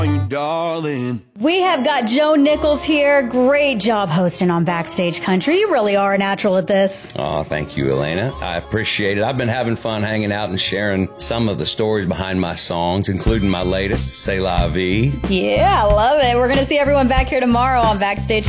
you, darling. We have got Joe Nichols here. Great job hosting on Backstage Country. You really are a natural at this. Oh, thank you, Elena. I appreciate it. I've been having fun hanging out and sharing some of the stories behind my songs, including my latest, C'est La Vie. Yeah, I love it. We're going to see everyone back here tomorrow on Backstage